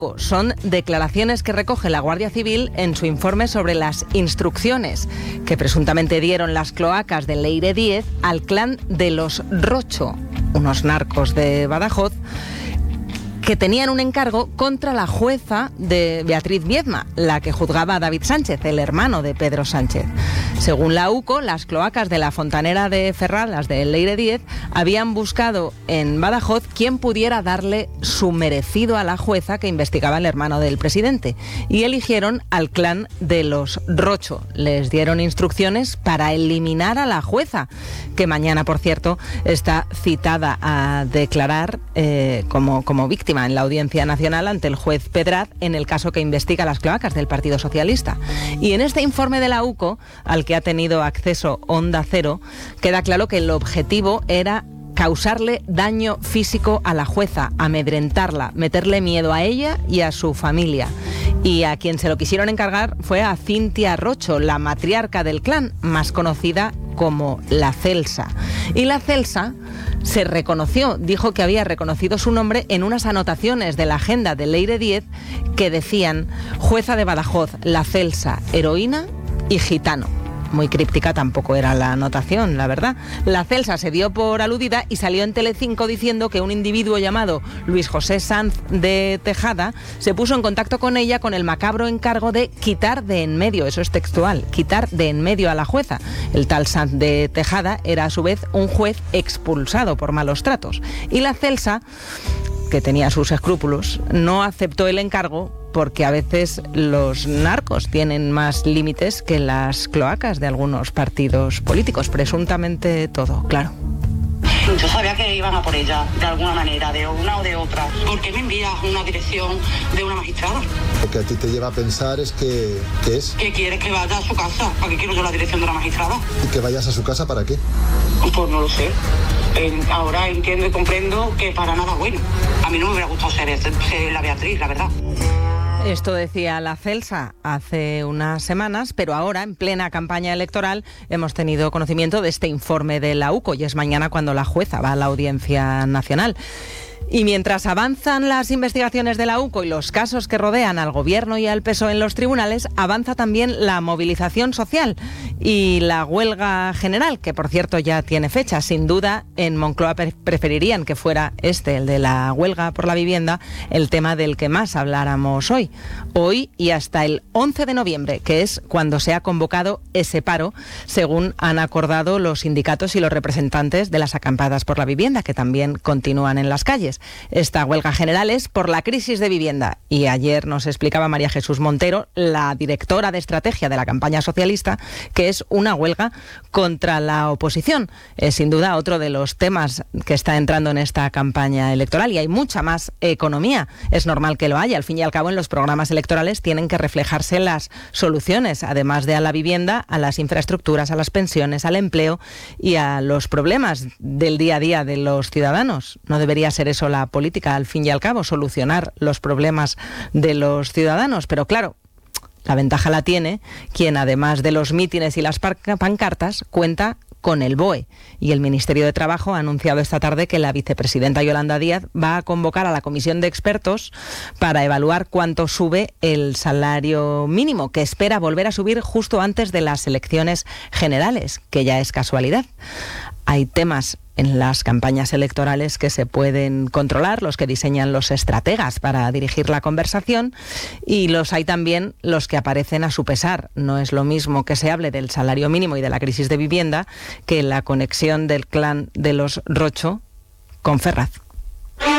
Son declaraciones que recoge la Guardia Civil en su informe sobre las instrucciones que presuntamente dieron las cloacas de Leire Díez al clan de los Rocho, unos narcos de Badajoz, que tenían un encargo contra la jueza de Beatriz Viedma, la que juzgaba a David Sánchez, el hermano de Pedro Sánchez. Según la UCO, las cloacas de la fontanera de Ferraz, las de Leire Díez, habían buscado en Badajoz quien pudiera darle su merecido a la jueza que investigaba al hermano del presidente, y eligieron al clan de los Rocho. Les dieron instrucciones para eliminar a la jueza, que mañana, por cierto, está citada a declarar como víctima en la Audiencia Nacional ante el juez Pedraz en el caso que investiga las cloacas del Partido Socialista. Y en este informe de la UCO, al que ha tenido acceso Onda Cero, queda claro que el objetivo era causarle daño físico a la jueza, amedrentarla, meterle miedo a ella y a su familia. Y a quien se lo quisieron encargar fue a Cintia Rocho, la matriarca del clan, más conocida como la Celsa. Y la Celsa se reconoció, dijo que había reconocido su nombre en unas anotaciones de la agenda de Leire Díez que decían: jueza de Badajoz, la Celsa, heroína y gitano. Muy críptica tampoco era la anotación, la verdad. La Celsa se dio por aludida y salió en Telecinco diciendo que un individuo llamado Luis José Sanz de Tejada se puso en contacto con ella con el macabro encargo de quitar de en medio, eso es textual, quitar de en medio a la jueza. El tal Sanz de Tejada era a su vez un juez expulsado por malos tratos. Y la Celsa, que tenía sus escrúpulos, no aceptó el encargo porque a veces los narcos tienen más límites que las cloacas de algunos partidos políticos, presuntamente todo, claro. Yo sabía que iban a por ella, de alguna manera, de una o de otra. ¿Por qué me envías una dirección de una magistrada? Lo que a ti te lleva a pensar es que... ¿qué es? ¿Que quieres que vaya a su casa? ¿Para qué quiero yo la dirección de la magistrada? ¿Y que vayas a su casa para qué? Pues no lo sé. Ahora entiendo y comprendo que para nada bueno. A mí no me hubiera gustado ser la Beatriz, la verdad. Esto decía la Celsa hace unas semanas, pero ahora, en plena campaña electoral, hemos tenido conocimiento de este informe de la UCO y es mañana cuando la jueza va a la Audiencia Nacional. Y mientras avanzan las investigaciones de la UCO y los casos que rodean al Gobierno y al PSOE en los tribunales, avanza también la movilización social y la huelga general, que por cierto ya tiene fecha. Sin duda, en Moncloa preferirían que fuera el de la huelga por la vivienda, el tema del que más habláramos hoy. Hoy y hasta el 11 de noviembre, que es cuando se ha convocado ese paro, según han acordado los sindicatos y los representantes de las acampadas por la vivienda, que también continúan en las calles. Esta huelga general es por la crisis de vivienda y ayer nos explicaba María Jesús Montero, la directora de estrategia de la campaña socialista, que es una huelga contra la oposición. Es sin duda otro de los temas que está entrando en esta campaña electoral y hay mucha más economía. Es normal que lo haya. Al fin y al cabo, en los programas electorales tienen que reflejarse las soluciones, además de a la vivienda, a las infraestructuras, a las pensiones, al empleo y a los problemas del día a día de los ciudadanos. No debería ser eso la política, al fin y al cabo, solucionar los problemas de los ciudadanos. Pero claro, la ventaja la tiene quien, además de los mítines y las pancartas, cuenta con el BOE. Y el Ministerio de Trabajo ha anunciado esta tarde que la vicepresidenta Yolanda Díaz va a convocar a la comisión de expertos para evaluar cuánto sube el salario mínimo, que espera volver a subir justo antes de las elecciones generales, que ya es casualidad. Hay temas en las campañas electorales que se pueden controlar, los que diseñan los estrategas para dirigir la conversación, y los hay también los que aparecen a su pesar. No es lo mismo que se hable del salario mínimo y de la crisis de vivienda que la conexión del clan de los Rocho con Ferraz.